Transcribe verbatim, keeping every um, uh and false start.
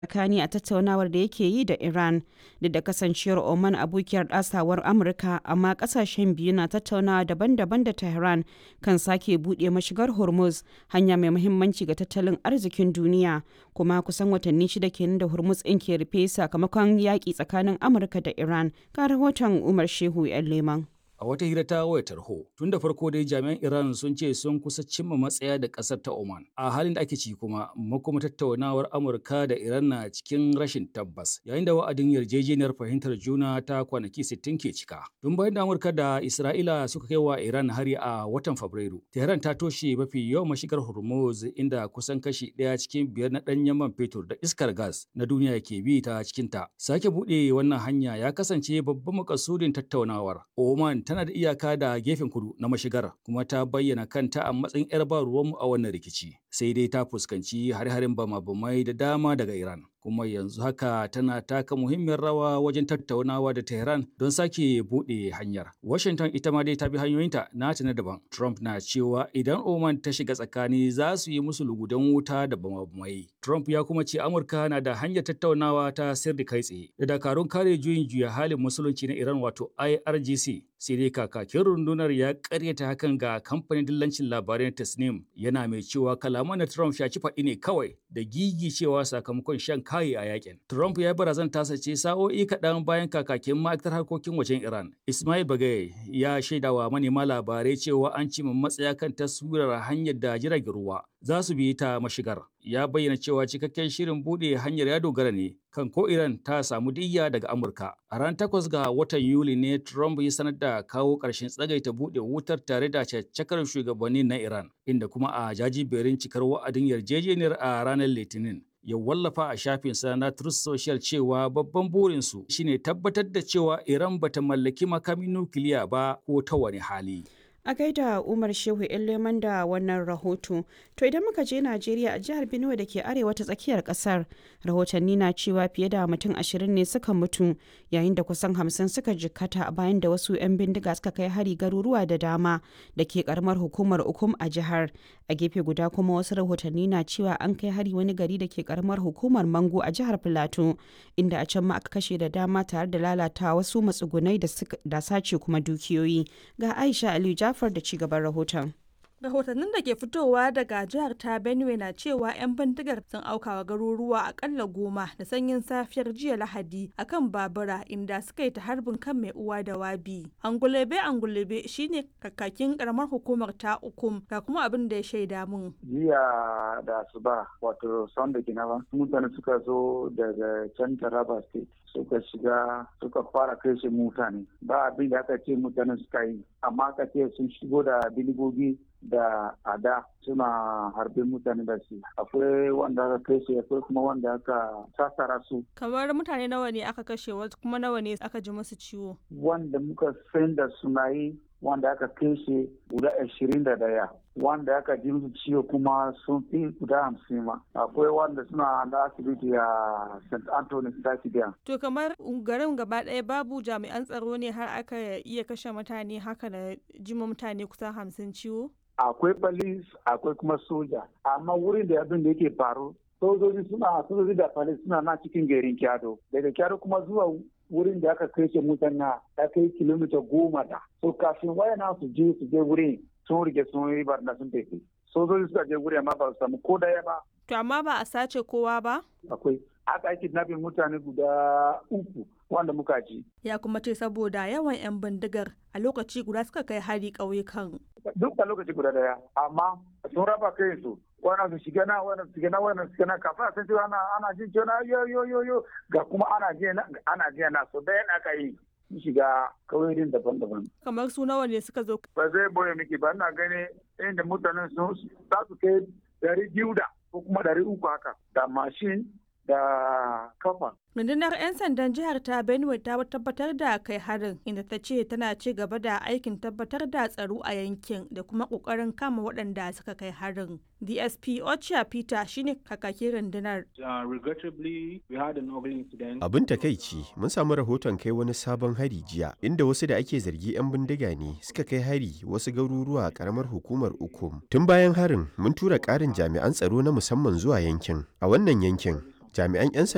tsakani a tattaunawar da yake yi da Iran, duk da kasancewar Oman abokiyar ɗasawar Amurka, amma ƙasashen biyu na tattaunawa daban-daban da Tehran kan sake buɗe mashigar Hormuz, hanya mai muhimmanci ga tattalin arzikin duniya, kuma kusan watanni shida kenan da Hormuz ɗin ke rufe sakamakon yaƙi tsakanin Amurka da Iran. Ga rahoton Umar Shehu 'yan Leman. A wata hira ta wayar tarho, tun da farko dai jami'an Iran sun ce sun kusa cimma matsaya da ƙasar ta Oman. A halin da ake ci kuma, makoma tattaunawar Amurka da Iran na cikin rashin tabbas, yayin da wa'adin yarjejeniyar fahimtar juna ta kwanaki sittin ke cika. Tun bayan da Amurka da Isra'ila suka kai wa Iran hari a watan Fabrairu, Tehran ta toshe mafi yawan mashigar Hormuz, inda kusan kashi ɗaya cikin biyar na ɗanyen man fetur da iskar gas na duniya ke bi ta cikinta. Sake buɗe wannan hanya ya kasance babban makasudin tattaunawar. Oman tana da iyaka da gefen kudu na mashigar, kuma ta bayyana kanta a matsayin 'yar ba ruwanmu a wannan rikici. Sai dai ta fuskanci hare-haren bama-bamai da dama daga Iran, kuma yanzu haka tana taka muhimmiyar rawa wajen tattaunawa da Tehran don sake buɗe hanyar. Washington ita ma dai ta bi hanyoyinta nata na daban. Trump na cewa idan Oman ta shiga tsakani za su yi musu lugudan wuta da bama-bamai. Trump ya kuma ce Amurka na da hanyar tattaunawa ta sirri kai tsaye da dakarun kare juyin juya halin musulunci na Iran, wato I R G C. Sai dai kakakin rundunar ya karyata hakan ga kamfanin dillancin labarai na Tasnim, yana mai cewa kalaman na Trump shaci faɗi ne kawai da gigi cewa sakamakon shan kayi a yakin. Trump ya barazan tasa ce sa'o'i kaɗan bayan kakakin ma'aikatar harkokin wajen Iran, Ismail Bagay, ya shaidawa manema labarai cewa an cimma matsaya kan taswirar hanyar da jiragen ruwa za su bi ta mashigar. Ya bayyana cewa cikakken shirin buɗe hanyar ya dogara ne kan ko Iran ta samu diyya daga Amurka. A ran takwas ga watan Yuli ne Trump ya sanar da kawo ƙarshen tsagaita buɗe wutar tare da caccakar shugabannin na Iran, inda kuma a jajiberin cikar wa'adin yarjejeniyar a ranar Litinin ya wallafa a shafinsa na Truth Social cewa babban burinsu shine tabbatar da cewa Iran bata mallaki makamin nukiliya ba ko ta wani hali. A gaida Umar Shehu 'yan Leman da wannan rahoto. To idan muka je Najeriya, a jihar Benue da ke arewa ta tsakiyar kasar, rahotanni na cewa fiye da mutum ashirin ne suka mutu, yayin da kusan hamsin suka jikkata bayan da wasu 'yan bindiga suka kai hari garuruwa da dama da ke karamar hukumar Ukum a jihar. A gefe guda kuma wasu rahotanni na cewa an kai hari wani gari da ke karamar hukumar Mango a jihar Filato, inda a can ma aka kashe da dama tare da lalata wasu matsugunai da sace kuma dukiyoyi. Ga Aisha Aliyu Jafar da ci gaban rahoton. Rahotannin da ke fitowa daga jihar ta Benue na cewa 'yan bindigar sun aukawa garuruwa akalla goma da sanyin safiyar jiya Lahadi akan babura, inda suka yi ta harbin kan mai uwa da wabi. Angulebe Angulebe shine kakakin karamar hukumar ta Ukum, ga kuma abin da ya shaida mun. Jiya da asuba, wato Sunday kenan, mutane suka zo daga can Taraba State suka shiga suka fara kashe mutane. Ba abin da aka ce mutane suka yi, amma aka ce sun shigo da biligogi da ada suna harbin mutane da shi. Akwai wanda aka kashe, akwai kuma wanda aka sassara su. Kamar mutane nawa ne aka kashe, wasu kuma nawa ne aka ji musu ciwo? Wanda muka san da suna yi, wanda aka kashe guda ashirin da daya, wanda aka ji musu ciwo kuma sun fi guda hamsin ma. Akwai wanda suna da asibiti a Saint Anthony Stadium. To kamar garin gaba ɗaya babu jami'an tsaro ne har aka iya kashe mutane haka da jima mutane kusan hamsin ciwo? Akwai police, akwai kuma soja, amma wurin da abin da yake faru, sojoji suna sojoji da police suna na cikin garin Kyado. Daga Kyado kuma zuwa wurin da aka kashe mutane ya kai kilomita goma da. So kafin wayana su je su je wurin sun rike sun yi barna sun tafi. Sojoji suka je wurin amma ba su samu ko daya ba. To amma ba a sace kowa ba? Akwai. Aka yi kidnapping mutane guda uku wanda muka ji. Ya kuma ce saboda yawan 'yan bindigar a lokaci guda suka kai hari ƙauyukan. Duk a lokaci guda daya, amma sun raba kai su. Wannan su shiga na wannan su shiga na wannan su shiga na kafin a san cewa ana ana jin cewa yo yo yo yo ga kuma ana je na ana je na so da yana aka yi shiga kauyerin daban-daban. Kamar su nawa ne suka zo? Ba zai boye miki ba, ina gani inda mutanen sun za su kai dari biyu da ko kuma dari uku haka da mashin da kafa. Rundunar 'yan sandan jihar ta Benue ta tabbatar da kai harin, inda ta ce tana ci gaba da aikin tabbatar da tsaro a yankin da kuma kokarin kama waɗanda suka kai harin. D S P Ocha Peter shine kakakin rundunar. Abin takaici, mun samu rahoton kai wani sabon hari jiya, inda wasu da ake zargi 'yan bindiga ne suka kai hari wasu garuruwa a karamar hukumar Ukum. Tun bayan harin, mun tura ƙarin jami'an tsaro na musamman zuwa yankin. A wannan yankin, jami'an 'yan